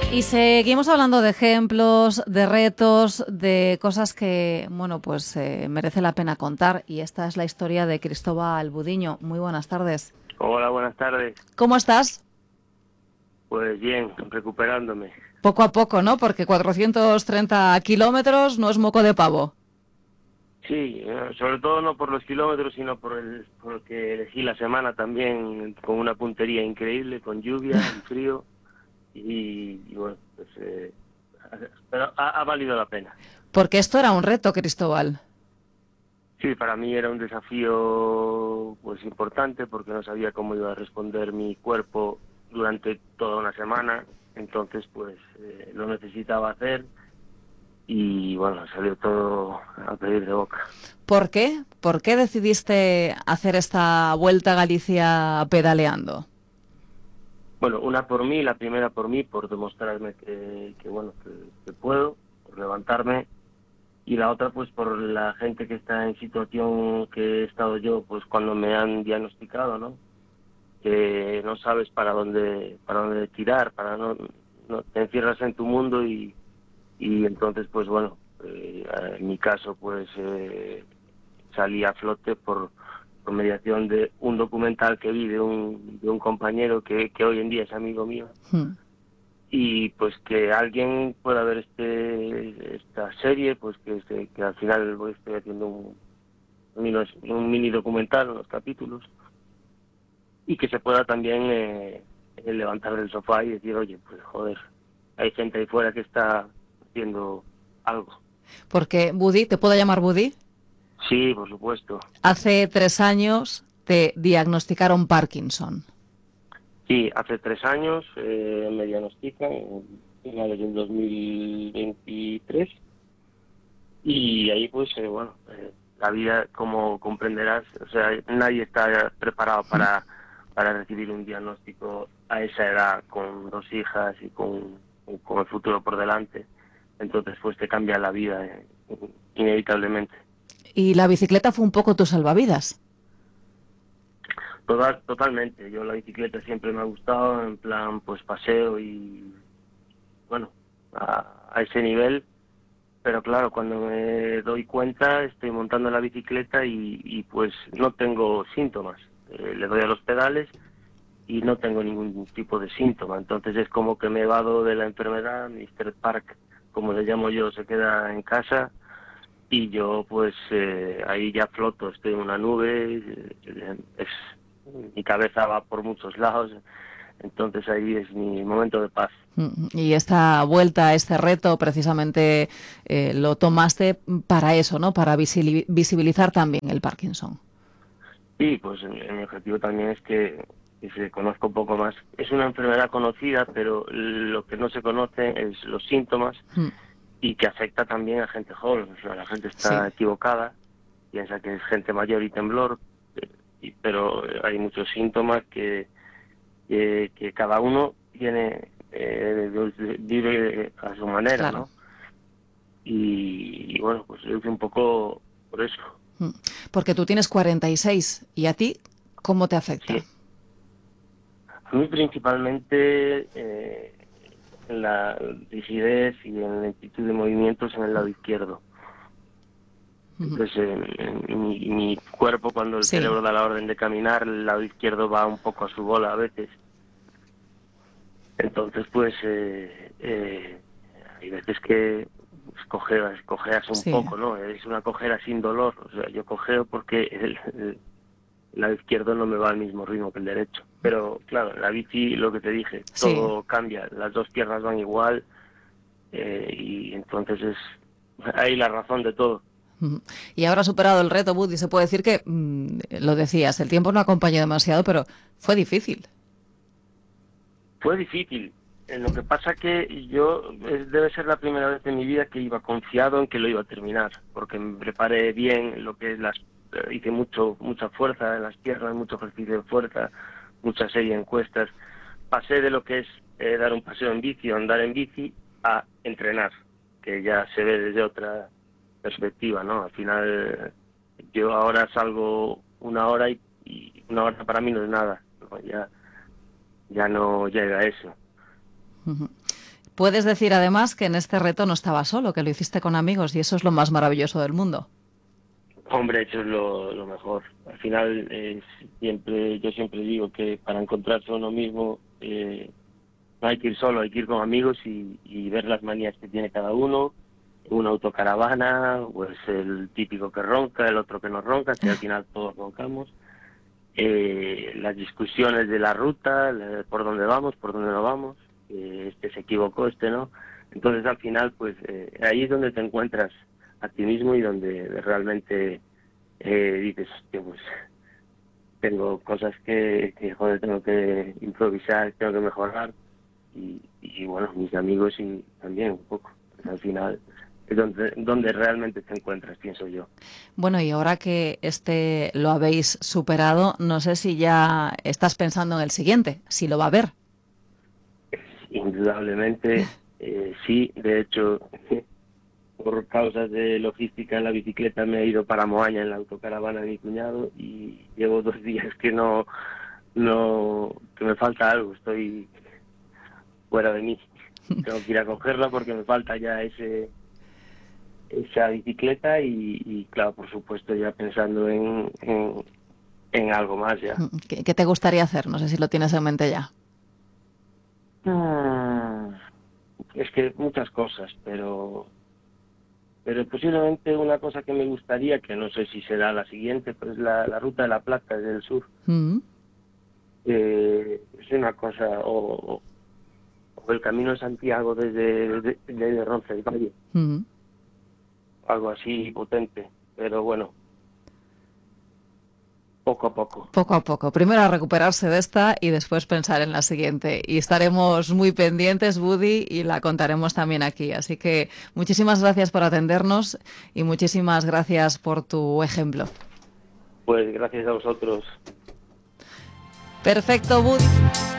Y seguimos hablando de ejemplos, de retos, de cosas que, bueno, pues merece la pena contar. Y esta es la historia de Cristóbal Budiño. Muy buenas tardes. Hola, buenas tardes. ¿Cómo estás? Pues bien, recuperándome. Poco a poco, ¿no? Porque 430 kilómetros no es moco de pavo. Sí, sobre todo no por los kilómetros, sino porque elegí la semana también con una puntería increíble, con lluvia y frío. Y bueno, pues pero ha valido la pena. Porque esto era un reto, Cristóbal. Sí, para mí era un desafío pues importante porque no sabía cómo iba a responder mi cuerpo durante toda una semana. Entonces, pues lo necesitaba hacer. Y bueno, salió todo a pedir de boca. ¿Por qué? ¿Por qué decidiste hacer esta vuelta a Galicia pedaleando? Bueno, una por mí, la primera por mí, por demostrarme que puedo, por levantarme, y la otra pues por la gente que está en situación que he estado yo, pues cuando me han diagnosticado, ¿no? Que no sabes para dónde tirar, no te encierras en tu mundo y entonces pues bueno, en mi caso pues salí a flote por mediación de un documental que vi de un compañero que hoy en día es amigo mío, Hmm. y pues que alguien pueda ver esta serie, pues que al final estoy haciendo un mini documental, unos capítulos, y que se pueda también levantar del sofá y decir, oye, pues joder, hay gente ahí fuera que está haciendo algo. Porque Budi, ¿te puedo llamar Budi? Sí, por supuesto. Hace 3 años te diagnosticaron Parkinson. Sí, hace 3 años me diagnostican en finales del 2023 y ahí pues la vida, como comprenderás, o sea, nadie está preparado para recibir un diagnóstico a esa edad con 2 hijas y con el futuro por delante. Entonces pues te cambia la vida inevitablemente. Y la bicicleta fue un poco tu salvavidas. Totalmente, yo la bicicleta siempre me ha gustado, en plan pues paseo y bueno, a ese nivel, pero claro, cuando me doy cuenta estoy montando la bicicleta y pues no tengo síntomas. Le doy a los pedales y no tengo ningún tipo de síntoma, entonces es como que me evado de la enfermedad. Mr. Park, como le llamo yo, se queda en casa y yo pues ahí ya floto, estoy en una nube, mi cabeza va por muchos lados, entonces ahí es mi momento de paz. Y esta vuelta, este reto, precisamente lo tomaste para eso, ¿no? Para visibilizar también el Parkinson. Sí, pues mi objetivo también es que se conozca un poco más. Es una enfermedad conocida, pero lo que no se conoce es los síntomas Mm. y que afecta también a gente joven. O sea, la gente está Sí, equivocada, piensa que es gente mayor y temblor, pero hay muchos síntomas que cada uno tiene, vive a su manera, claro. ¿no? Y bueno, pues yo hice un poco por eso. Mm. Porque tú tienes 46 y a ti, ¿cómo te afecta? Sí, a mí principalmente en la rigidez y en la lentitud de movimientos en el lado izquierdo. Ujú. Entonces, mi cuerpo, cuando el Sí. cerebro da la orden de caminar, el lado izquierdo va un poco a su bola a veces. Entonces, pues, hay veces que pues, cojeas un Sí. poco, ¿no? Es una cojera sin dolor. O sea, yo cojeo porque el lado izquierdo no me va al mismo ritmo que el derecho. Pero, claro, en la bici, lo que te dije, Sí. todo cambia. Las dos piernas van igual y entonces es ahí la razón de todo. Ujú. Y ahora superado el reto, Buddy, se puede decir que, lo decías, el tiempo no acompañó demasiado, pero fue difícil. Fue difícil. Lo que pasa que yo debe ser la primera vez en mi vida que iba confiado en que lo iba a terminar, porque me preparé bien lo que es hice mucha fuerza en las piernas, mucho ejercicio de fuerza, mucha serie de encuestas. Pasé de lo que es dar un paseo en bici o andar en bici a entrenar, que ya se ve desde otra perspectiva, ¿no? Al final yo ahora salgo una hora y una hora para mí no es nada, ¿no? Ya no llega a eso. Ujú. Puedes decir además que en este reto no estabas solo, que lo hiciste con amigos y eso es lo más maravilloso del mundo. Hombre, eso es lo mejor. Al final, yo siempre digo que para encontrarse a uno mismo no hay que ir solo, hay que ir con amigos y ver las manías que tiene cada uno. Una autocaravana, pues el típico que ronca, el otro que no ronca, que al final todos roncamos. Las discusiones de la ruta, por dónde vamos, por dónde no vamos, este se equivocó, este no. Entonces al final, pues ahí es donde te encuentras a ti mismo y donde realmente dices, hostia, pues tengo cosas que joder, tengo que improvisar, tengo que mejorar y bueno, mis amigos y también un poco. Pues, al final es donde realmente te encuentras, pienso yo. Bueno, y ahora que lo habéis superado, no sé si ya estás pensando en el siguiente, si lo va a haber. Indudablemente, sí. De hecho, por causas de logística en la bicicleta me he ido para Moaña en la autocaravana de mi cuñado y llevo 2 días que que me falta algo, estoy fuera de mí. Tengo que ir a cogerla porque me falta ya esa bicicleta y claro, por supuesto ya pensando en algo más ya. ¿Qué te gustaría hacer? No sé si lo tienes en mente ya. Es que muchas cosas, pero posiblemente una cosa que me gustaría, que no sé si será la siguiente, pues la Ruta de la Plata desde el sur. Es una cosa, o el Camino de Santiago desde Roncesvalles. Algo así potente, pero bueno, poco a poco. Poco a poco. Primero a recuperarse de esta y después pensar en la siguiente. Y estaremos muy pendientes, Woody, y la contaremos también aquí. Así que muchísimas gracias por atendernos y muchísimas gracias por tu ejemplo. Pues gracias a vosotros. Perfecto, Woody.